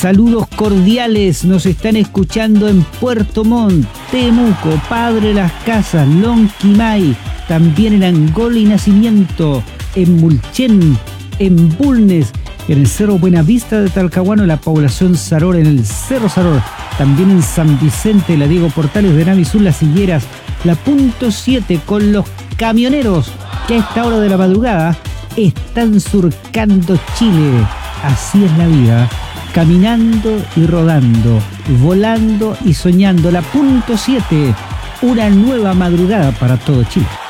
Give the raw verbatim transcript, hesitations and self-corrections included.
Saludos cordiales, nos están escuchando en Puerto Montt, Temuco, Padre Las Casas, Lonquimay, también en Angola y Nacimiento, en Mulchen, en Bulnes, en el Cerro Buenavista de Talcahuano, la población Saror, en el Cerro Saror, también en San Vicente, la Diego Portales de Navisur, Las Higueras, la Punto siete con los camioneros que a esta hora de la madrugada están surcando Chile. Así es la vida, caminando y rodando, volando y soñando. La Punto siete, una nueva madrugada para todo Chile.